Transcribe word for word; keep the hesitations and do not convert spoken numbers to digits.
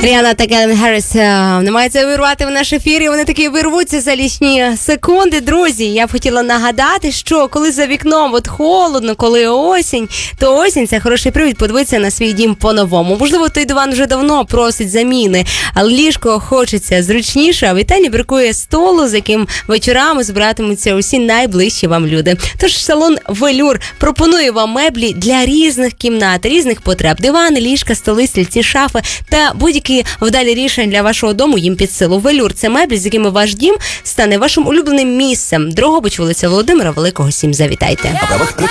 Ріана та Келвін Гарріс намагаються вирвати в наш ефір, і вони такі вирвуться за лічні секунди. Друзі, я б хотіла нагадати, що коли за вікном от холодно, коли осінь, то осінь – це хороший привід подивитися на свій дім по-новому. Можливо, той диван вже давно просить заміни, але ліжко хочеться зручніше, а в Італії бракує столу, з яким вечорами збиратимуться усі найближчі вам люди. Тож салон «Велюр» пропонує вам меблі для різних кімнат, різних потреб. Дивани, ліжка, столи, стільці, шафи та будь-які вдалі рішення для вашого дому їм під силу. «Велюр» – це меблі, з якими ваш дім стане вашим улюбленим місцем. Дрогобич, вулиця Володимира Великого, сім. Завітайте.